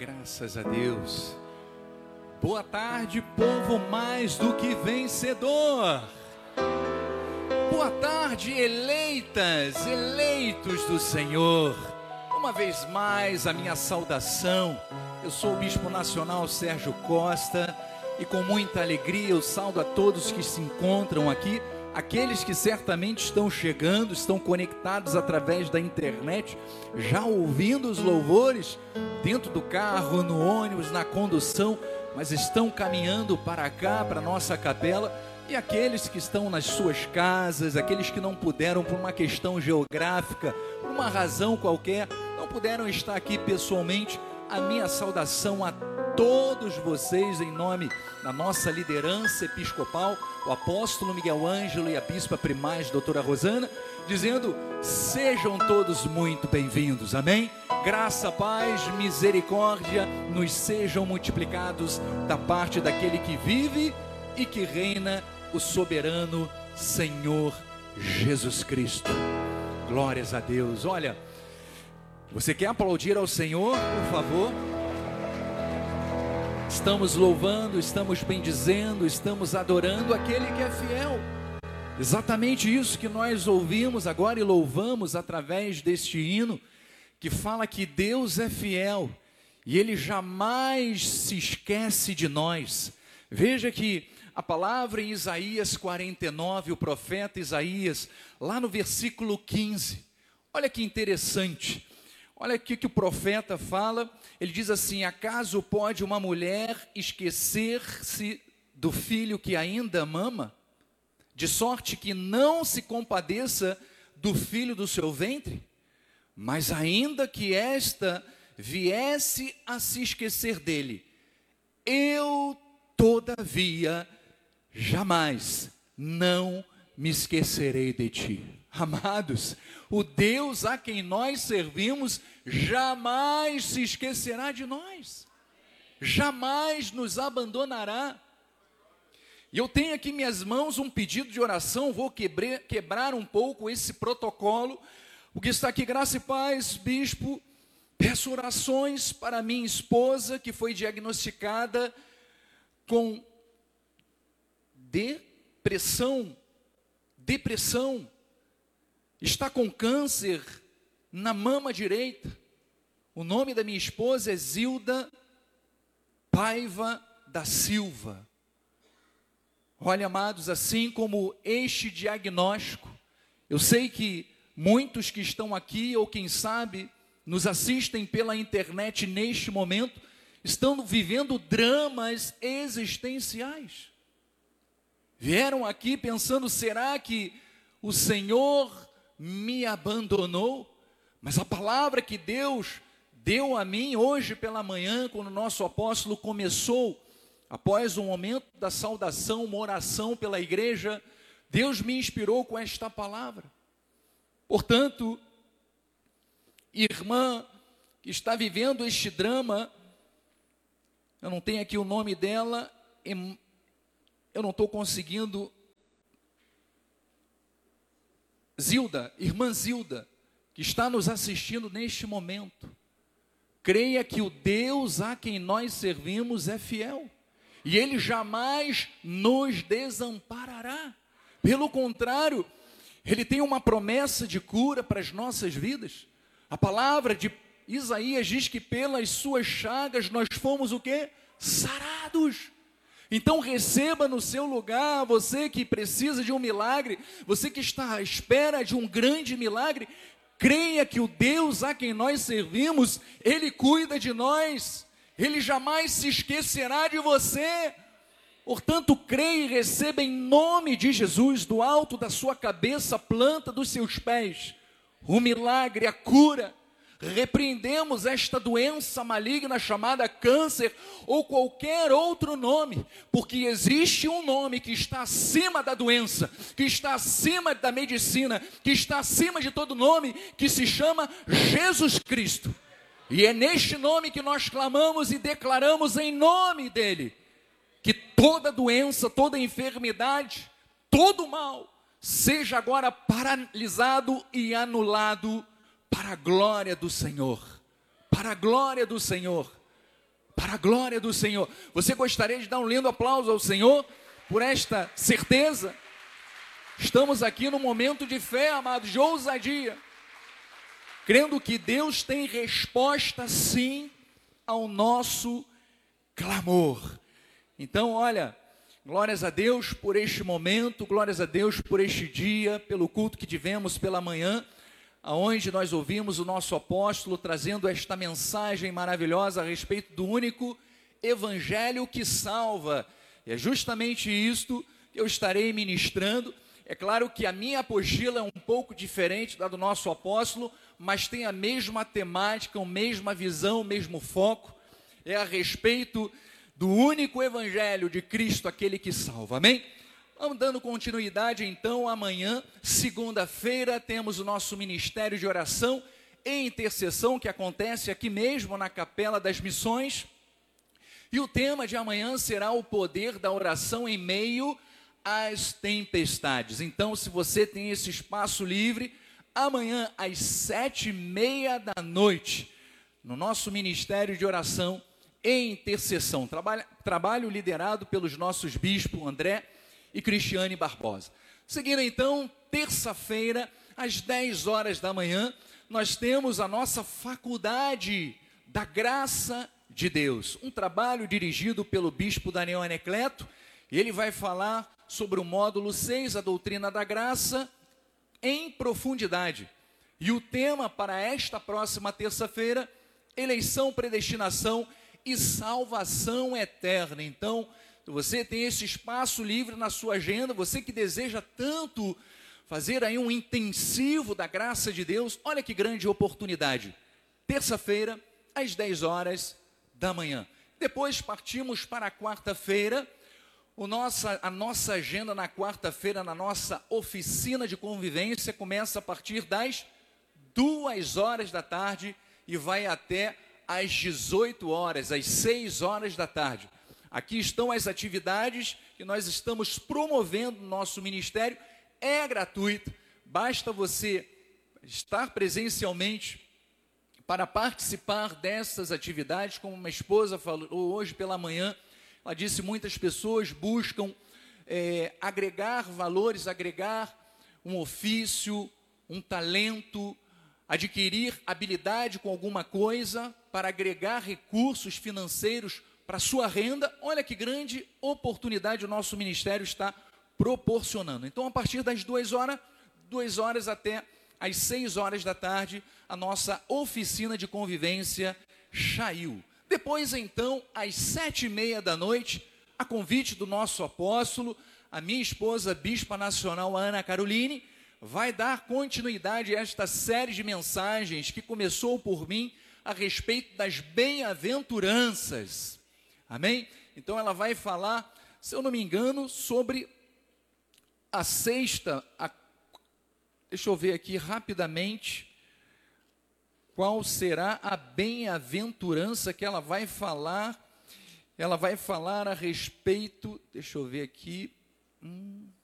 Graças a Deus. Boa tarde, povo mais do que vencedor. Boa tarde, eleitas, eleitos do Senhor. Uma vez mais, a minha saudação. Eu sou o Bispo Nacional Sérgio Costa e com muita alegria eu saudo a todos que se encontram aqui, aqueles que certamente estão chegando, estão conectados através da internet, já ouvindo os louvores dentro do carro, no ônibus, na condução, mas estão caminhando para cá, para a nossa capela, e aqueles que estão nas suas casas, aqueles que não puderam por uma questão geográfica, por uma razão qualquer, não puderam estar aqui pessoalmente, a minha saudação a todos vocês em nome da nossa liderança episcopal, o apóstolo Miguel Ângelo e a bispa primaz, doutora Rosana, dizendo, sejam todos muito bem-vindos, amém? Graça, paz, misericórdia nos sejam multiplicados da parte daquele que vive e que reina, o soberano Senhor Jesus Cristo. Glórias a Deus. Olha, você quer aplaudir ao Senhor, por favor? Estamos louvando, estamos bendizendo, estamos adorando aquele que é fiel. Exatamente isso que nós ouvimos agora e louvamos através deste hino, que fala que Deus é fiel e Ele jamais se esquece de nós. Veja que a palavra em Isaías 49, o profeta Isaías, lá no versículo 15, olha que interessante. Olha aqui que o profeta fala, ele diz assim, acaso pode uma mulher esquecer-se do filho que ainda mama, de sorte que não se compadeça do filho do seu ventre? Mas ainda que esta viesse a se esquecer dele, eu todavia jamais não me esquecerei de ti. Amados, o Deus a quem nós servimos jamais se esquecerá de nós, jamais nos abandonará. E eu tenho aqui em minhas mãos um pedido de oração, vou quebrar um pouco esse protocolo, o que está aqui, graça e paz, bispo, peço orações para minha esposa que foi diagnosticada com depressão, está com câncer na mama direita. O nome da minha esposa é Zilda Paiva da Silva. Olha, amados, assim como este diagnóstico, eu sei que muitos que estão aqui, ou quem sabe, nos assistem pela internet neste momento, estão vivendo dramas existenciais. Vieram aqui pensando, será que o Senhor me abandonou? Mas a palavra que Deus deu a mim hoje pela manhã, quando o nosso apóstolo começou, após o momento da saudação, uma oração pela igreja, Deus me inspirou com esta palavra. Portanto, irmã que está vivendo este drama, eu não tenho aqui o nome dela, eu não estou conseguindo. Zilda, irmã Zilda, que está nos assistindo neste momento, creia que o Deus a quem nós servimos é fiel, e Ele jamais nos desamparará. Pelo contrário, Ele tem uma promessa de cura para as nossas vidas. A palavra de Isaías diz que pelas suas chagas nós fomos o quê? Sarados. Então receba no seu lugar, você que precisa de um milagre, você que está à espera de um grande milagre, creia que o Deus a quem nós servimos, Ele cuida de nós, Ele jamais se esquecerá de você. Portanto, creia e receba em nome de Jesus, do alto da sua cabeça, planta dos seus pés, o milagre, a cura. Repreendemos esta doença maligna chamada câncer ou qualquer outro nome, porque existe um nome que está acima da doença, que está acima da medicina, que está acima de todo nome, que se chama Jesus Cristo. E é neste nome que nós clamamos e declaramos em nome dele, que toda doença, toda enfermidade, todo mal, seja agora paralisado e anulado para a glória do Senhor, para a glória do Senhor. para a glória do Senhor. Você gostaria de dar um lindo aplauso ao Senhor por esta certeza? Estamos aqui num momento de fé, amados, de ousadia, crendo que Deus tem resposta sim ao nosso clamor. Então, olha, glórias a Deus por este momento, glórias a Deus por este dia, pelo culto que tivemos pela manhã, aonde nós ouvimos o nosso apóstolo trazendo esta mensagem maravilhosa a respeito do único evangelho que salva. E é justamente isto que eu estarei ministrando. É claro que a minha apostila é um pouco diferente da do nosso apóstolo, mas tem a mesma temática, a mesma visão, o mesmo foco. É a respeito do único evangelho de Cristo, aquele que salva. Amém? Vamos dando continuidade então. Amanhã, segunda-feira, temos o nosso ministério de oração e intercessão, que acontece aqui mesmo na Capela das Missões. E o tema de amanhã será o poder da oração em meio às tempestades. Então, se você tem esse espaço livre, amanhã às 7h30, no nosso ministério de oração e intercessão, trabalho liderado pelos nossos bispos André e Cristiane Barbosa. Seguindo então, terça-feira, às 10 horas da manhã, nós temos a nossa faculdade da graça de Deus, um trabalho dirigido pelo bispo Daniel Anecleto, e ele vai falar sobre o módulo 6, a doutrina da graça, em profundidade. E o tema para esta próxima terça-feira, eleição, predestinação e salvação eterna. Então, você tem esse espaço livre na sua agenda, você que deseja tanto fazer aí um intensivo da graça de Deus, olha que grande oportunidade. Terça-feira, às 10 horas da manhã. Depois partimos para a quarta-feira. A nossa agenda na quarta-feira, na nossa oficina de convivência, começa a partir das 2 horas da tarde e vai até às 18 horas, às 6 horas da tarde. Aqui estão as atividades que nós estamos promovendo no nosso ministério. É gratuito, basta você estar presencialmente para participar dessas atividades. Como uma esposa falou hoje pela manhã, ela disse, muitas pessoas buscam agregar valores, agregar um ofício, um talento, adquirir habilidade com alguma coisa para agregar recursos financeiros para a sua renda. Olha que grande oportunidade o nosso ministério está proporcionando. Então, a partir das 2 horas até às 6 horas da tarde, a nossa oficina de convivência Chail. Depois, então, às 7h30 da noite, a convite do nosso apóstolo, a minha esposa, Bispa Nacional Ana Caroline, vai dar continuidade a esta série de mensagens que começou por mim a respeito das bem-aventuranças. Amém? Então ela vai falar, se eu não me engano, sobre a sexta, deixa eu ver aqui rapidamente, qual será a bem-aventurança que ela vai falar. Ela vai falar a respeito, deixa eu ver aqui,